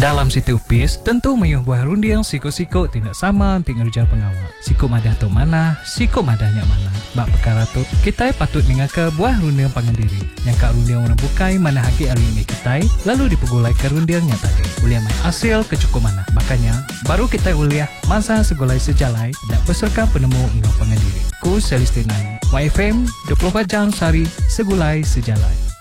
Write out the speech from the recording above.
Dalam situ upis, tentu mayuh buah rundiang siko-siko tidak sama dengan kerja pengawal. Siko madah tu mana, siko madahnya mana. Bak perkara tu, kita patut mengaka buah rundiang pangandiri. Yang kak rundiang orang bukai mana haki hari ini kita, lalu dipegulai ke rundiangnya tadi. Uliah main hasil kecukup mana. Makanya, baru kita uliah masa segulai sejalai dan beserta penemu dengan pangandiri. Ku Celestinai, YFM 24 jam sehari segulai sejalai.